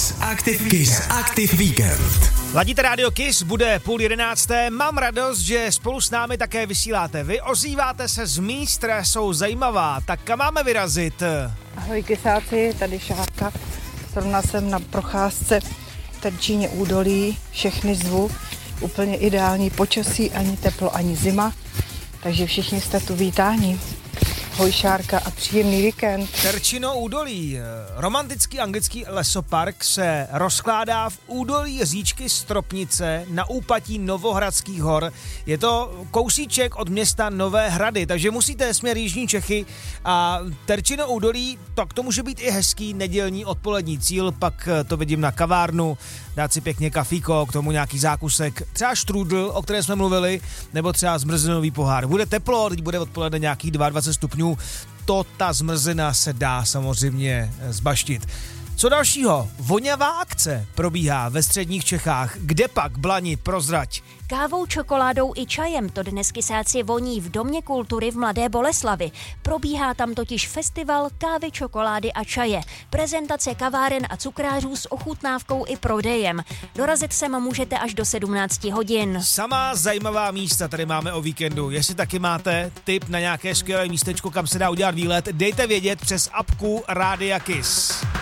Kiss Aktiv Víkend. Ladíte rádio Kiss, bude 10:30. Mám radost, že spolu s námi také vysíláte. Vy ozýváte se z míst, které jsou zajímavá. Tak kam máme vyrazit? Ahoj kysáci, tady Šárka. Zrovna jsem na procházce v Terčíně údolí, všechny zvu. Úplně ideální počasí, ani teplo, ani zima. Takže všichni jste tu vítáni. Ahoj Šárka a příjemný víkend. Terčino údolí. Romantický anglický lesopark se rozkládá v údolí říčky Stropnice na úpatí Novohradských hor. Je to kousíček od města Nové Hrady, takže musíte směr jižní Čechy a Terčino údolí, tak to může být i hezký nedělní odpolední cíl, pak to vidím na kavárnu, dát si pěkně kafíko, k tomu nějaký zákusek, třeba štrůdl, o které jsme mluvili, nebo třeba zmrzlinový pohár. Bude teplo, teď bude odpoledne nějakých 22 stupňů, to ta zmrzlina se dá samozřejmě zbaštit. Co dalšího? Voňavá akce probíhá ve středních Čechách. Kde pak, Blani, prozrať? Kávou, čokoládou i čajem to dnes kysáci voní v Domě kultury v Mladé Boleslavi. Probíhá tam totiž festival kávy, čokolády a čaje. Prezentace kaváren a cukrářů s ochutnávkou i prodejem. Dorazit sem můžete až do 17 hodin. Samá zajímavá místa tady máme o víkendu. Jestli taky máte tip na nějaké skvělé místečko, kam se dá udělat výlet, dejte vědět přes apku Rádia Kiss.